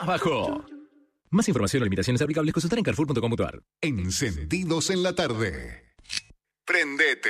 abajo. Más información o limitaciones aplicables consultar en carrefour.com.ar. Encendidos en la tarde. Prendete.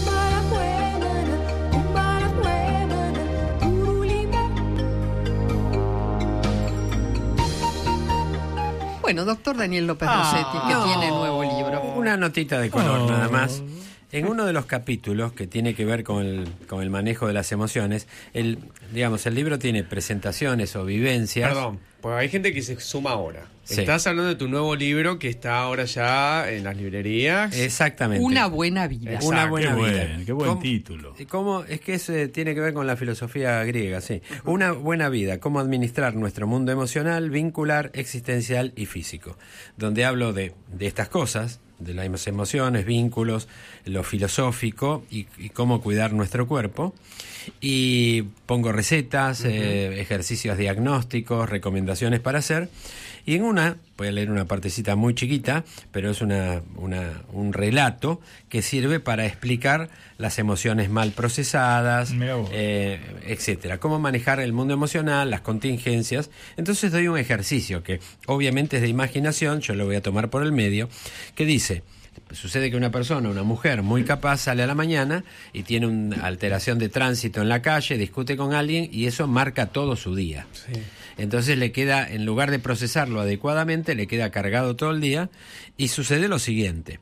Bueno, doctor Daniel López Rossetti, que tiene nuevo libro. Una notita de color nada más. En uno de los capítulos que tiene que ver con el manejo de las emociones, el libro tiene presentaciones o vivencias. Perdón, pues hay gente que se suma ahora. Sí. Estás hablando de tu nuevo libro que está ahora ya en las librerías. Exactamente. Una buena vida. Exacto. Una buena vida. Qué buen título. ¿Cómo? Es que eso tiene que ver con la filosofía griega, sí. Una buena vida, cómo administrar nuestro mundo emocional, vincular, existencial y físico. Donde hablo de estas cosas, de las emociones, vínculos, lo filosófico y cómo cuidar nuestro cuerpo. Y pongo recetas, ejercicios diagnósticos, recomendaciones para hacer. Y en voy a leer una partecita muy chiquita, pero es un relato que sirve para explicar las emociones mal procesadas, etcétera. Cómo manejar el mundo emocional, las contingencias. Entonces doy un ejercicio que obviamente es de imaginación, yo lo voy a tomar por el medio, que dice: sucede que una mujer muy capaz sale a la mañana y tiene una alteración de tránsito en la calle, discute con alguien y eso marca todo su día. Sí. Entonces le queda, en lugar de procesarlo adecuadamente, le queda cargado todo el día y sucede lo siguiente.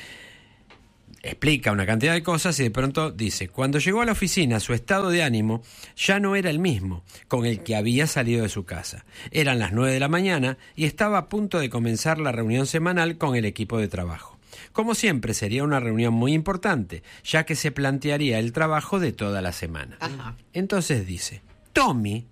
Explica una cantidad de cosas y de pronto dice: cuando llegó a la oficina, su estado de ánimo ya no era el mismo con el que había salido de su casa. Eran las 9 de la mañana y estaba a punto de comenzar la reunión semanal con el equipo de trabajo. Como siempre, sería una reunión muy importante, ya que se plantearía el trabajo de toda la semana. Ajá. Entonces dice: Tommy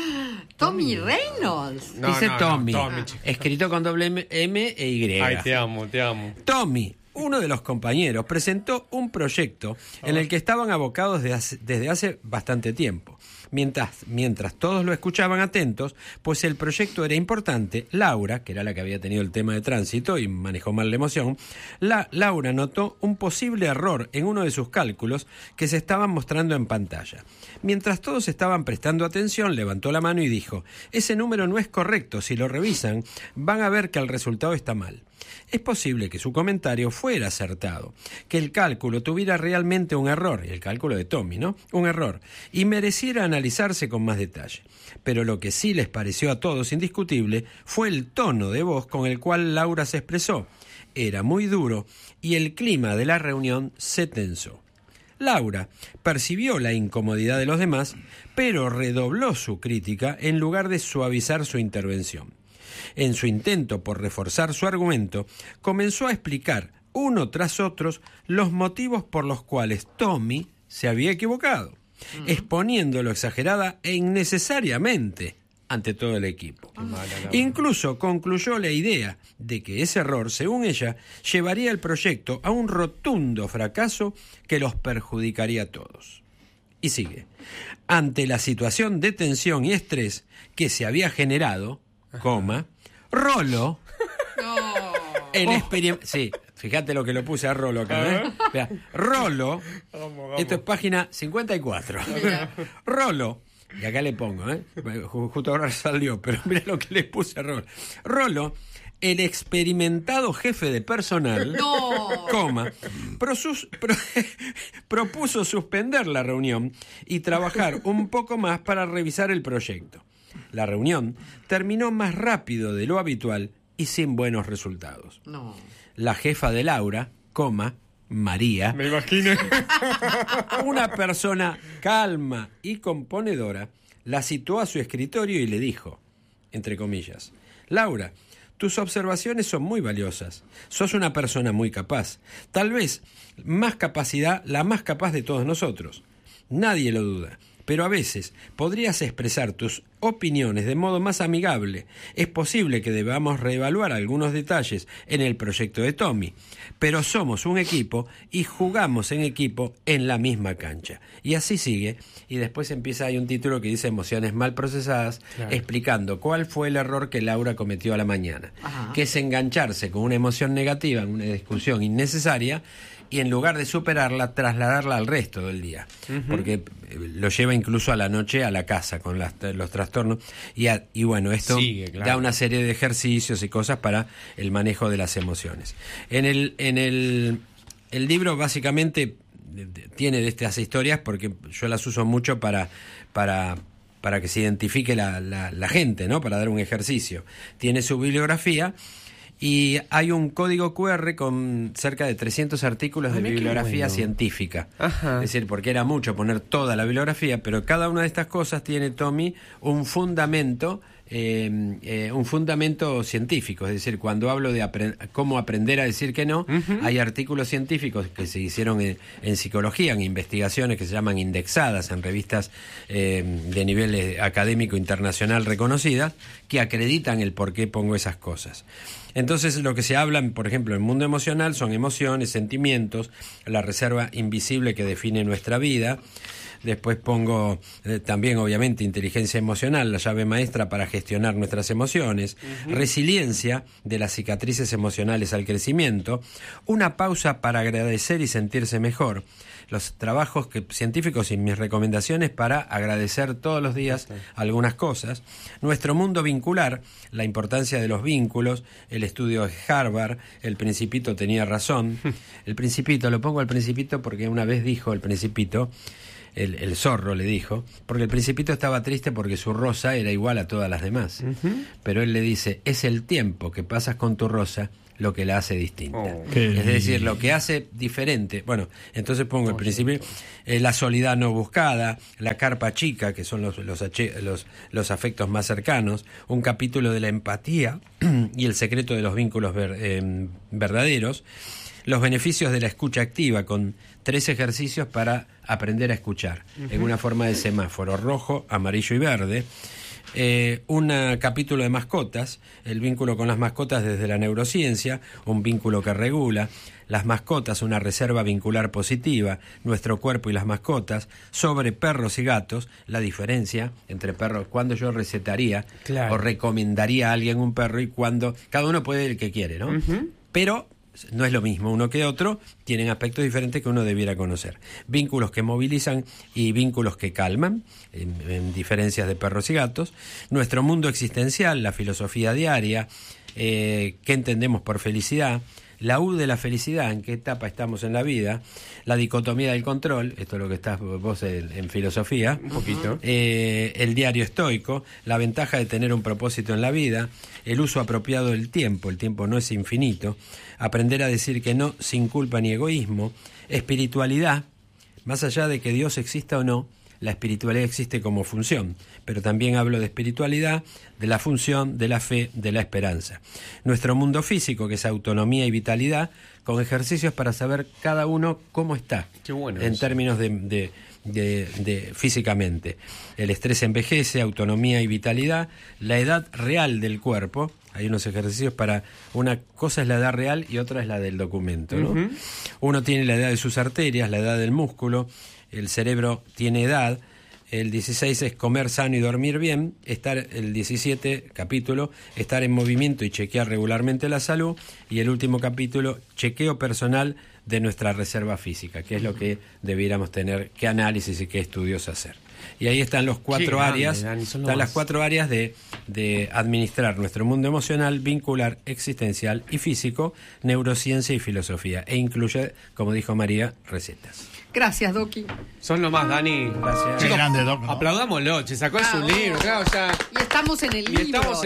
Reynolds. Tommy, escrito con doble M e Y. Ay, te amo. Tommy, uno de los compañeros, presentó un proyecto en el que estaban abocados desde hace bastante tiempo. Mientras todos lo escuchaban atentos, pues el proyecto era importante, Laura, que era la que había tenido el tema de tránsito y manejó mal la emoción, Laura notó un posible error en uno de sus cálculos que se estaban mostrando en pantalla. Mientras todos estaban prestando atención, levantó la mano y dijo: ese número no es correcto, si lo revisan van a ver que el resultado está mal. Es posible que su comentario fuera acertado, que el cálculo tuviera realmente un error, el cálculo de Tommy, ¿no? Un error, y mereciera analizarse con más detalle. Pero lo que sí les pareció a todos indiscutible fue el tono de voz con el cual Laura se expresó. Era muy duro y el clima de la reunión se tensó. Laura percibió la incomodidad de los demás, pero redobló su crítica en lugar de suavizar su intervención. En su intento por reforzar su argumento, comenzó a explicar, uno tras otro, los motivos por los cuales Tommy se había equivocado, exponiéndolo exagerada e innecesariamente ante todo el equipo. Incluso concluyó la idea de que ese error, según ella, llevaría el proyecto a un rotundo fracaso que los perjudicaría a todos. Y sigue: ante la situación de tensión y estrés que se había generado, Rolo, sí, fíjate lo que lo puse a Rolo acá, Vea, Rolo, esto es página 54. Rolo, y acá le pongo, justo ahora salió, pero mira lo que le puse a Rolo. Rolo, el experimentado jefe de personal, propuso suspender la reunión y trabajar un poco más para revisar el proyecto. La reunión terminó más rápido de lo habitual y sin buenos resultados. La jefa de Laura, María, me imagino, una persona calma y componedora, la citó a su escritorio y le dijo, entre comillas: Laura, tus observaciones son muy valiosas. Sos una persona muy capaz. Tal vez la más capaz de todos nosotros. Nadie lo duda. Pero a veces podrías expresar tus opiniones de modo más amigable. Es posible que debamos reevaluar algunos detalles en el proyecto de Tommy, pero somos un equipo y jugamos en equipo en la misma cancha. Y así sigue, y después hay un título que dice emociones mal procesadas, claro, explicando cuál fue el error que Laura cometió a la mañana, que es engancharse con una emoción negativa en una discusión innecesaria y en lugar de superarla, trasladarla al resto del día, porque lo lleva incluso a la noche a la casa con los trastornos, y bueno, esto da una serie de ejercicios y cosas para el manejo de las emociones. En el libro básicamente tiene de estas historias, porque yo las uso mucho para que se identifique la gente, ¿no? Para dar un ejercicio. Tiene su bibliografía y hay un código QR con cerca de 300 artículos de bibliografía científica. Ajá. Es decir, porque era mucho poner toda la bibliografía, pero cada una de estas cosas tiene, Tommy, un fundamento científico. Es decir, cuando hablo de cómo aprender a decir que no, hay artículos científicos que se hicieron en psicología, en investigaciones que se llaman indexadas en revistas de nivel académico internacional reconocidas, que acreditan el por qué pongo esas cosas. Entonces, lo que se habla, por ejemplo, en el mundo emocional son emociones, sentimientos, la reserva invisible que define nuestra vida. Después pongo también, obviamente, inteligencia emocional, la llave maestra para gestionar nuestras emociones, resiliencia de las cicatrices emocionales al crecimiento, una pausa para agradecer y sentirse mejor, los trabajos científicos y mis recomendaciones para agradecer todos los días algunas cosas, nuestro mundo vincular, la importancia de los vínculos, el estudio de Harvard, el Principito tenía razón. El Principito, lo pongo al Principito porque una vez dijo el Principito, el zorro le dijo, porque el Principito estaba triste porque su rosa era igual a todas las demás, pero él le dice, es el tiempo que pasas con tu rosa lo que la hace distinta. Es decir, lo que hace diferente. Bueno, entonces pongo el principio, la soledad no buscada, la carpa chica, que son los afectos más cercanos, un capítulo de la empatía y el secreto de los vínculos verdaderos, los beneficios de la escucha activa, con 3 ejercicios para aprender a escuchar, en una forma de semáforo, rojo, amarillo y verde. Un capítulo de mascotas, el vínculo con las mascotas desde la neurociencia, un vínculo que regula, las mascotas, una reserva vincular positiva, nuestro cuerpo y las mascotas, sobre perros y gatos, la diferencia entre perros, cuando yo recetaría o recomendaría a alguien un perro y cuando, cada uno puede el que quiere, ¿no? Pero no es lo mismo uno que otro, tienen aspectos diferentes que uno debiera conocer. Vínculos que movilizan y vínculos que calman, en diferencias de perros y gatos. Nuestro mundo existencial, la filosofía diaria, qué entendemos por felicidad, la U de la felicidad, en qué etapa estamos en la vida, la dicotomía del control, esto es lo que estás vos en filosofía, un poquito, el diario estoico, la ventaja de tener un propósito en la vida, el uso apropiado del tiempo, el tiempo no es infinito, aprender a decir que no sin culpa ni egoísmo, espiritualidad, más allá de que Dios exista o no, la espiritualidad existe como función, pero también hablo de espiritualidad, de la función, de la fe, de la esperanza. Nuestro mundo físico, que es autonomía y vitalidad, con ejercicios para saber cada uno cómo está. Qué bueno en términos de físicamente. El estrés envejece, autonomía y vitalidad, la edad real del cuerpo. Hay unos ejercicios para, una cosa es la edad real y otra es la del documento, ¿no? Uno tiene la edad de sus arterias, la edad del músculo, el cerebro tiene edad. El 16 es comer sano y dormir bien. El 17 capítulo, estar en movimiento y chequear regularmente la salud. Y el último capítulo, chequeo personal de nuestra reserva física, que es lo que debiéramos tener, qué análisis y qué estudios hacer. Y ahí están los 4 áreas, están las 4 áreas de administrar nuestro mundo emocional, vincular, existencial y físico, neurociencia y filosofía. E incluye, como dijo María, recetas. Gracias, Doki. Son lo más, Dani. Gracias. Chicos, grande, Doc, ¿no? aplaudámoslo. Se sacó su libro, claro, ya. Y estamos en el libro.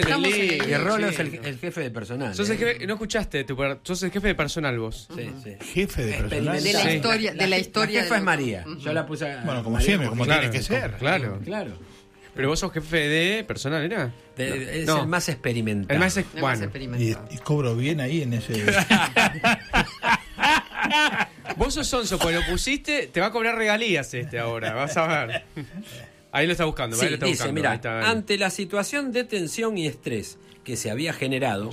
Y Rolo es el jefe de personal. Sos el jefe, no escuchaste, sos el jefe de personal vos. Sí. Jefe de personal. De la historia. La jefa es María. Yo la puse Bueno, como María, siempre, como claro, tiene que ser. Claro. Pero vos sos jefe de personal, ¿era? Es el más experimentado. El más Y cobro bien ahí en ese. Vos sos sonso, pues lo pusiste, te va a cobrar regalías ahora, vas a ver. Ahí lo está buscando, Sí, ahí lo está dice, buscando. mira, Ahí está. ante la situación de tensión y estrés que se había generado,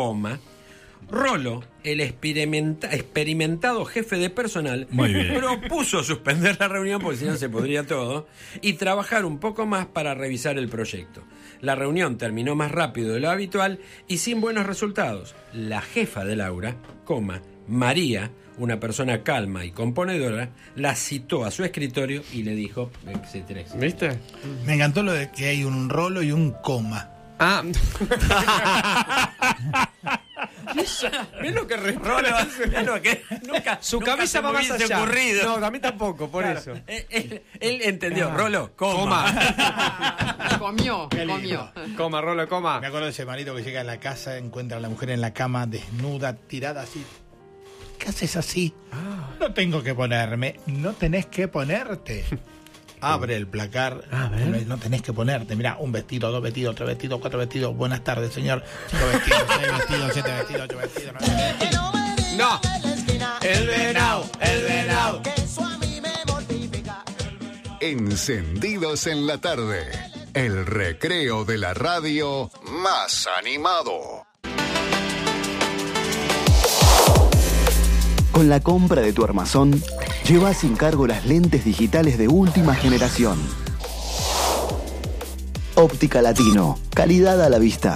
Rolo, el experimentado jefe de personal, propuso suspender la reunión, porque si no se podría todo, y trabajar un poco más para revisar el proyecto. La reunión terminó más rápido de lo habitual y sin buenos resultados. La jefa de Laura, María, una persona calma y componedora, la citó a su escritorio y le dijo, etcétera, etcétera. ¿Viste? Me encantó lo de que hay un rolo y un coma. Ah. ¿Ves lo que responde? Nunca, Su nunca cabeza se va me más hubiese allá. ocurrido. No, a mí tampoco, por Claro, eso. Él entendió, Rolo, coma. Comió, Qué lindo. comió. Coma, Rolo, coma. Me acuerdo de ese marido que llega a la casa, encuentra a la mujer en la cama, desnuda, tirada así. ¿Qué haces así? No tengo que ponerme. No tenés que ponerte. Abre el placar. No tenés que ponerte. Mirá, un vestido, 2 vestidos, 3 vestidos, 4 vestidos. Buenas tardes, señor. 5 vestidos, 6 vestidos, 7 vestidos, 8 vestidos. 9 vestidos. No. El venado, el venado. Encendidos en la tarde. El recreo de la radio más animado. Con la compra de tu armazón, lleva sin cargo las lentes digitales de última generación. Óptica Latino, calidad a la vista.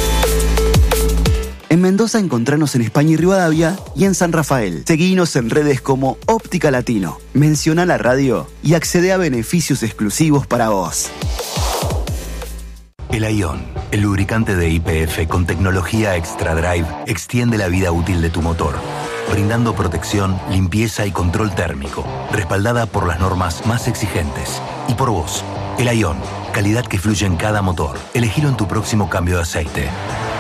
En Mendoza encontranos en España y Rivadavia y en San Rafael. Seguinos en redes como Óptica Latino. Menciona la radio y accede a beneficios exclusivos para vos. El Ion, el lubricante de YPF con tecnología Extra Drive, extiende la vida útil de tu motor, brindando protección, limpieza y control térmico, respaldada por las normas más exigentes. Y por vos, el Ion, calidad que fluye en cada motor. Elegilo en tu próximo cambio de aceite.